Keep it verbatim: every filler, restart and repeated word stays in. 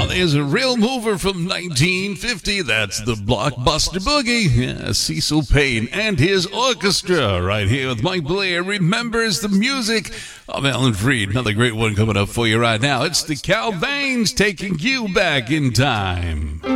Oh, there's a real mover from nineteen fifty. That's the Blockbuster Boogie. Yeah, Cecil Payne and his orchestra right here with Mike Blair remembers the music of Alan Freed. Another great one coming up for you right now. It's the Calvains taking you back in time.